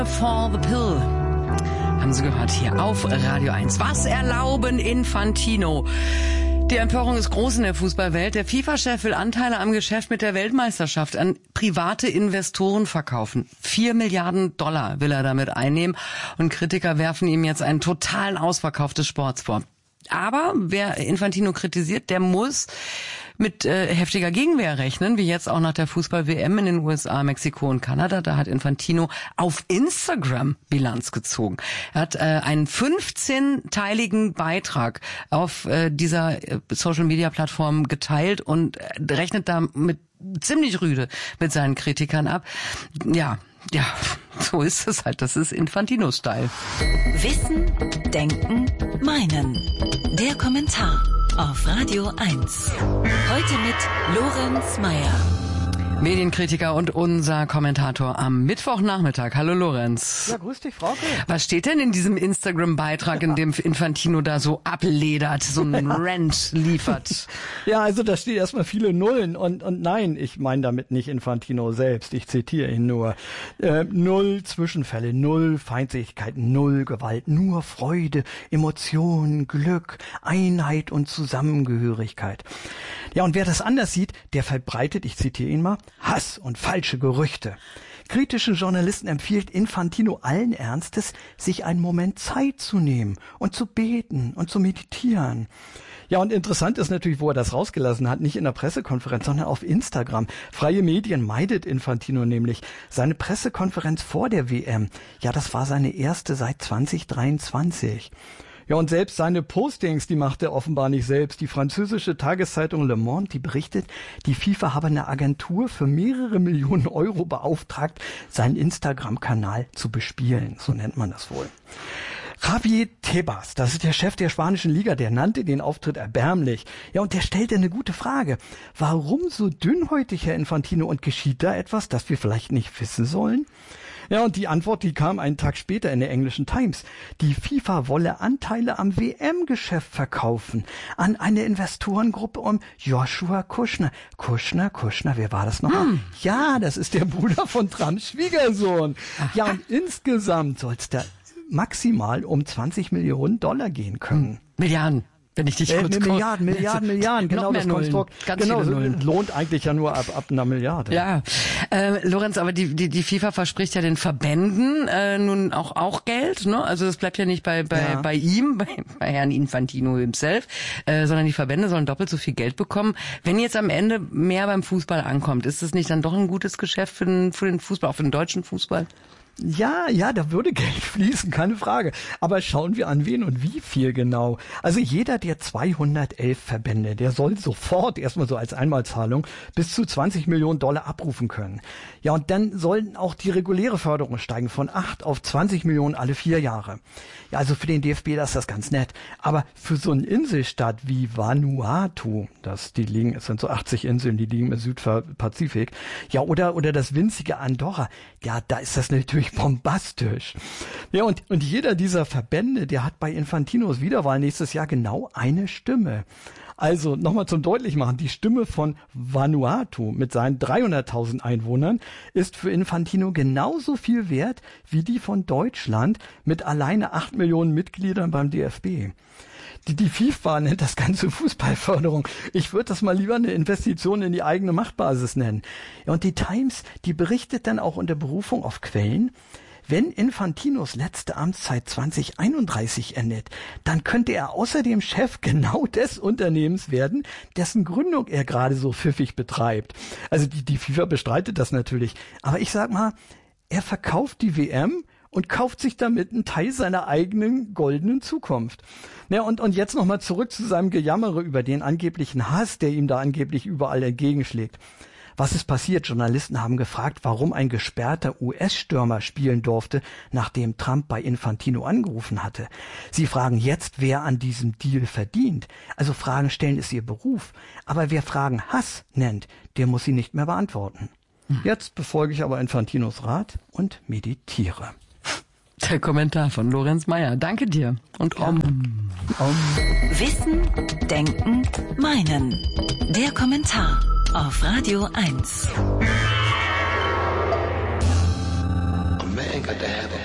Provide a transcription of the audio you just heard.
For the Pill. Haben Sie gehört hier auf Radio 1. Was erlauben Infantino? Die Empörung ist groß in der Fußballwelt. Der FIFA-Chef will Anteile am Geschäft mit der Weltmeisterschaft an private Investoren verkaufen. 4 Milliarden $ will er damit einnehmen. Und Kritiker werfen ihm jetzt einen totalen Ausverkauf des Sports vor. Aber wer Infantino kritisiert, der muss mit heftiger Gegenwehr rechnen, wie jetzt auch nach der Fußball-WM in den USA, Mexiko und Kanada. Da hat Infantino auf Instagram Bilanz gezogen. Er hat einen 15-teiligen Beitrag auf dieser Social-Media-Plattform geteilt und rechnet damit ziemlich rüde mit seinen Kritikern ab. Ja, so ist es halt. Das ist Infantino-Style. Wissen, Denken, Meinen. Der Kommentar auf Radio 1. Heute mit Lorenz Meyer. Medienkritiker und unser Kommentator am Mittwochnachmittag. Hallo Lorenz. Ja, grüß dich, Frauke. Was steht denn in diesem Instagram-Beitrag, in dem Infantino da so abledert, so einen Rant liefert? Ja, also da steht erstmal viele Nullen und nein, ich meine damit nicht Infantino selbst, ich zitiere ihn nur. 0 Zwischenfälle, 0 Feindseligkeiten, 0 Gewalt, nur Freude, Emotionen, Glück, Einheit und Zusammengehörigkeit. Ja, und wer das anders sieht, der verbreitet, ich zitiere ihn mal, Hass und falsche Gerüchte. Kritische Journalisten empfiehlt Infantino allen Ernstes, sich einen Moment Zeit zu nehmen und zu beten und zu meditieren. Ja, und interessant ist natürlich, wo er das rausgelassen hat, nicht in der Pressekonferenz, sondern auf Instagram. Freie Medien meidet Infantino nämlich. Seine Pressekonferenz vor der WM, ja, das war seine erste seit 2023. Ja, und selbst seine Postings, die macht er offenbar nicht selbst. Die französische Tageszeitung Le Monde, die berichtet, die FIFA habe eine Agentur für mehrere Millionen Euro beauftragt, seinen Instagram-Kanal zu bespielen. So nennt man das wohl. Javier Tebas, das ist der Chef der spanischen Liga, der nannte den Auftritt erbärmlich. Ja, und der stellte eine gute Frage. Warum so dünnhäutig, Herr Infantino, und geschieht da etwas, das wir vielleicht nicht wissen sollen? Ja, und die Antwort, die kam einen Tag später in der englischen Times. Die FIFA wolle Anteile am WM-Geschäft verkaufen an eine Investorengruppe um Joshua Kushner. Kushner, wer war das nochmal? Ja, das ist der Bruder von Trumps Schwiegersohn. Ja, und insgesamt soll es da maximal um 20 Millionen $ gehen können. Milliarden. Wenn ich dich kurz Milliarden, genau das Konstrukt. Genau, lohnt eigentlich ja nur ab einer Milliarde. Ja, Lorenz, aber die FIFA verspricht ja den Verbänden nun auch Geld, ne? Also das bleibt ja nicht bei ihm, bei Herrn Infantino himself, sondern die Verbände sollen doppelt so viel Geld bekommen. Wenn jetzt am Ende mehr beim Fußball ankommt, ist das nicht dann doch ein gutes Geschäft für den Fußball, auch für den deutschen Fußball? Ja, da würde Geld fließen, keine Frage. Aber schauen wir an wen und wie viel genau. Also jeder der 211 Verbände, der soll sofort erstmal so als Einmalzahlung bis zu 20 Millionen $ abrufen können. Ja, und dann sollen auch die reguläre Förderung steigen von 8 auf 20 Millionen alle 4 Jahre. Ja, also für den DFB, das ist das ganz nett. Aber für so eine Inselstadt wie Vanuatu, es sind so 80 Inseln, die liegen im Südpazifik, ja, oder das winzige Andorra, ja, da ist das natürlich bombastisch. Ja, und jeder dieser Verbände, der hat bei Infantinos Wiederwahl nächstes Jahr genau eine Stimme. Also nochmal zum Deutlichmachen, die Stimme von Vanuatu mit seinen 300.000 Einwohnern ist für Infantino genauso viel wert wie die von Deutschland mit alleine 8 Millionen Mitgliedern beim DFB. Die FIFA nennt das Ganze Fußballförderung. Ich würde das mal lieber eine Investition in die eigene Machtbasis nennen. Ja, und die Times, die berichtet dann auch unter Berufung auf Quellen, wenn Infantinos letzte Amtszeit 2031 endet, dann könnte er außerdem Chef genau des Unternehmens werden, dessen Gründung er gerade so pfiffig betreibt. Also die FIFA bestreitet das natürlich. Aber ich sag mal, er verkauft die WM und kauft sich damit einen Teil seiner eigenen goldenen Zukunft. Ja, und jetzt nochmal zurück zu seinem Gejammere über den angeblichen Hass, der ihm da angeblich überall entgegenschlägt. Was ist passiert? Journalisten haben gefragt, warum ein gesperrter US-Stürmer spielen durfte, nachdem Trump bei Infantino angerufen hatte. Sie fragen jetzt, wer an diesem Deal verdient. Also Fragen stellen ist ihr Beruf. Aber wer Fragen Hass nennt, der muss sie nicht mehr beantworten. Jetzt befolge ich aber Infantinos Rat und meditiere. Der Kommentar von Lorenz Meyer. Danke dir. Und Wissen, Denken, Meinen. Der Kommentar auf Radio 1. A man Verderbe.